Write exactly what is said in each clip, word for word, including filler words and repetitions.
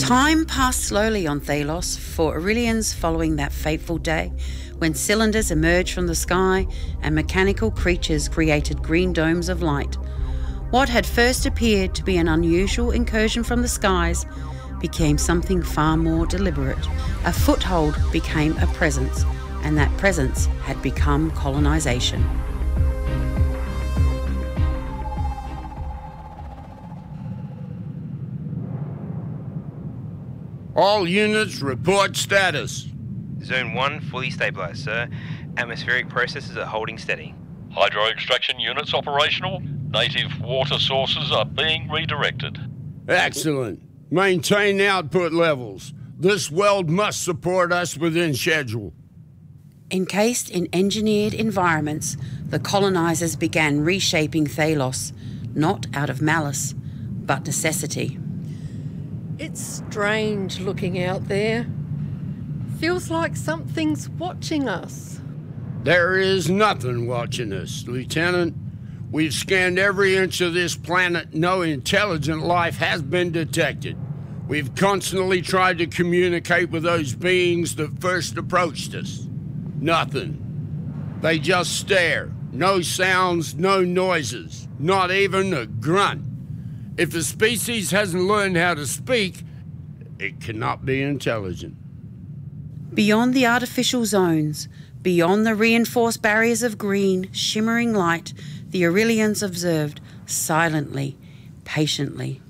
Time passed slowly on Thalos for Aurelians following that fateful day when cylinders emerged from the sky and mechanical creatures created green domes of light. What had first appeared to be an unusual incursion from the skies became something far more deliberate. A foothold became a presence, and that presence had become colonisation. All units report status. Zone one fully stabilised, sir. Atmospheric processes are holding steady. Hydro extraction units operational. Native water sources are being redirected. Excellent. Maintain output levels. This weld must support us within schedule. Encased in engineered environments, the colonisers began reshaping Thalos, not out of malice, but necessity. It's strange looking out there. Feels like something's watching us. There is nothing watching us, Lieutenant. We've scanned every inch of this planet. No intelligent life has been detected. We've constantly tried to communicate with those beings that first approached us. Nothing. They just stare. No sounds, no noises. Not even a grunt. If a species hasn't learned how to speak, it cannot be intelligent. Beyond the artificial zones, beyond the reinforced barriers of green, shimmering light, the Aurelians observed silently, patiently.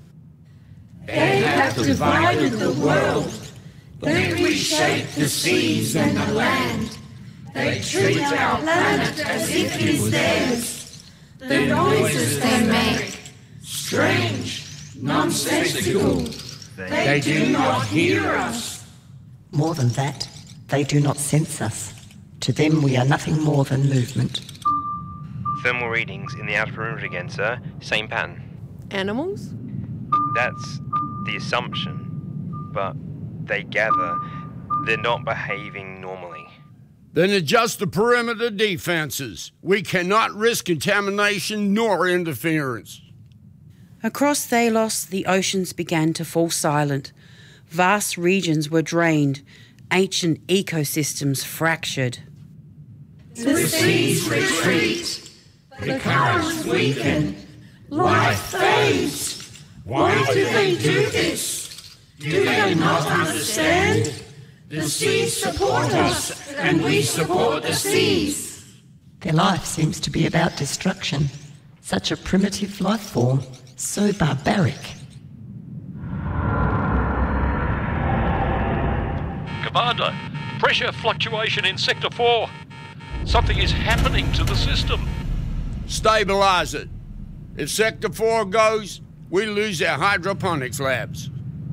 They have divided the world. They reshape the seas and the land. They treat our planet as if it is theirs. The noises they make, strange, nonsensical. They do not hear us. More than that, they do not sense us. To them we are nothing more than movement. Thermal readings in the outer perimeter again, sir. Same pattern. Animals? That's the assumption, but they gather they're not behaving normally. Then adjust the perimeter defenses. We cannot risk contamination nor interference. Across Thalos, the oceans began to fall silent. Vast regions were drained, ancient ecosystems fractured. The seas retreat. The currents weaken. Life fades. Why do they do this? Do they not understand? The seas support us, and we support the seas. Their life seems to be about destruction. Such a primitive life form, so barbaric. Commander, pressure fluctuation in Sector four. Something is happening to the system. Stabilize it. If Sector four goes, we lose our hydroponics labs.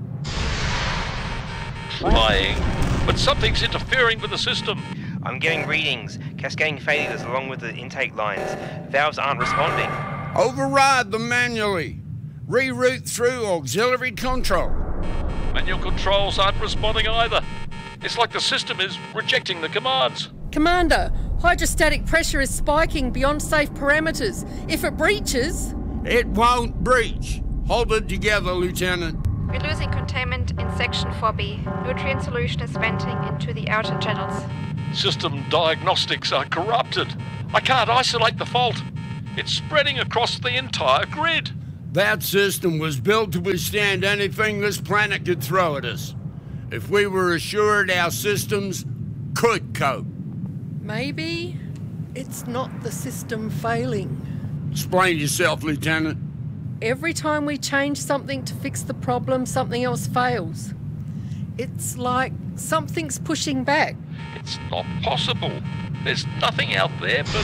Trying, but something's interfering with the system. I'm getting readings, cascading failures along with the intake lines. Valves aren't responding. Override them manually. Reroute through auxiliary control. Manual controls aren't responding either. It's like the system is rejecting the commands. Commander, hydrostatic pressure is spiking beyond safe parameters. If it breaches... It won't breach. Hold it together, Lieutenant. We're losing containment in Section four B. Nutrient solution is venting into the outer channels. System diagnostics are corrupted. I can't isolate the fault. It's spreading across the entire grid. That system was built to withstand anything this planet could throw at us. If we were assured our systems could cope. Maybe it's not the system failing. Explain yourself, Lieutenant. Every time we change something to fix the problem, something else fails. It's like something's pushing back. It's not possible. There's nothing out there but...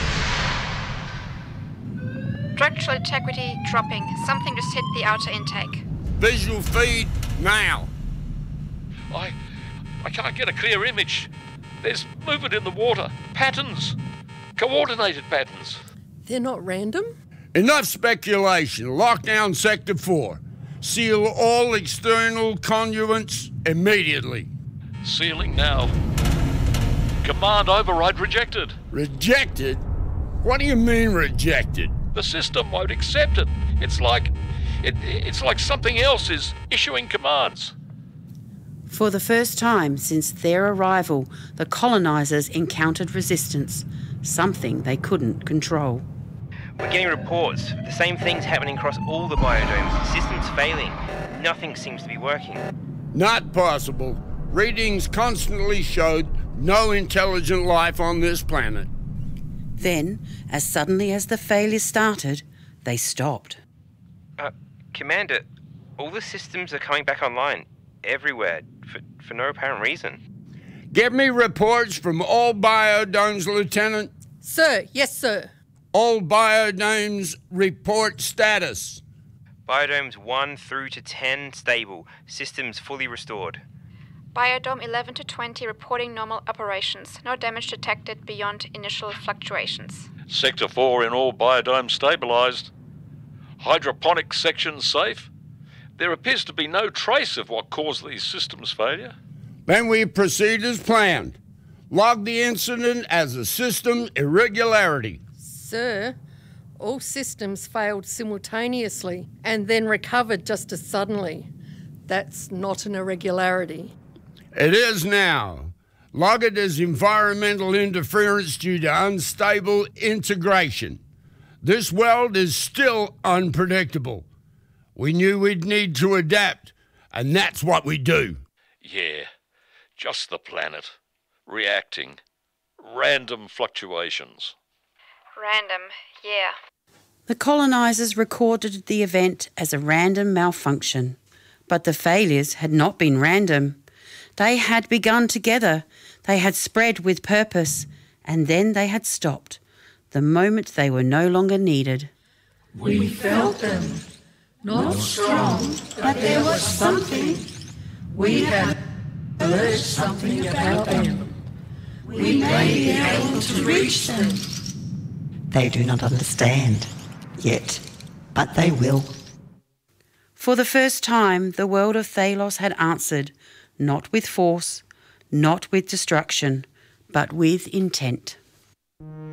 Structural integrity dropping. Something just hit the outer intake. Visual feed now. I... I can't get a clear image. There's movement in the water. Patterns. Coordinated patterns. They're not random? Enough speculation. Lock down Sector four. Seal all external conduits immediately. Sealing now. Command override rejected. Rejected? What do you mean rejected? The system won't accept it. It's like... It, it's like something else is issuing commands. For the first time since their arrival, the colonisers encountered resistance, something they couldn't control. We're getting reports. The same thing's happening across all the biodomes. Systems failing. Nothing seems to be working. Not possible. Readings constantly showed no intelligent life on this planet. Then, as suddenly as the failure started, they stopped. Uh, Commander, all the systems are coming back online, everywhere, for, for no apparent reason. Give me reports from all biodomes, Lieutenant. Sir, yes, sir. All biodomes report status. Biodomes one through to ten stable, systems fully restored. Biodome eleven to twenty reporting normal operations. No damage detected beyond initial fluctuations. Sector four in all biodomes stabilised. Hydroponic sections safe. There appears to be no trace of what caused these systems failure. Then we proceed as planned. Log the incident as a system irregularity. Sir, all systems failed simultaneously and then recovered just as suddenly. That's not an irregularity. It is now. Log it as environmental interference due to unstable integration. This world is still unpredictable. We knew we'd need to adapt, and that's what we do. Yeah, just the planet. Reacting. Random fluctuations. Random, yeah. The colonisers recorded the event as a random malfunction, but the failures had not been random. They had begun together, they had spread with purpose, and then they had stopped, the moment they were no longer needed. We felt them. Not strong, but there was something. We had heard something about them. We may be able to reach them. They do not understand yet, but they will. For the first time, the world of Thalos had answered, not with force, not with destruction, but with intent.